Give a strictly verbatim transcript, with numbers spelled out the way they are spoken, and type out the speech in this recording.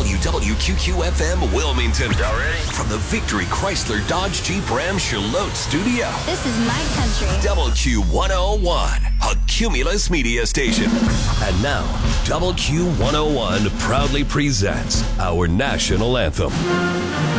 W W Q Q F M Wilmington. Y'all ready? From the Victory Chrysler Dodge Jeep Ram Charlotte studio. This is my country. W Q one oh one, a Cumulus media station. And now, W Q one oh one proudly presents our national anthem.